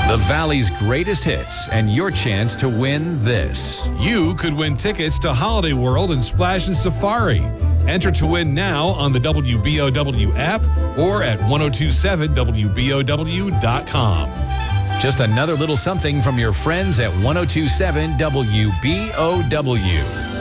The Valley's greatest hits and your chance to win this. You could win tickets to Holiday World and Splash and Safari. Enter to win now on the WBOW app or at 1027WBOW.com. Just another little something from your friends at 1027 WBOW.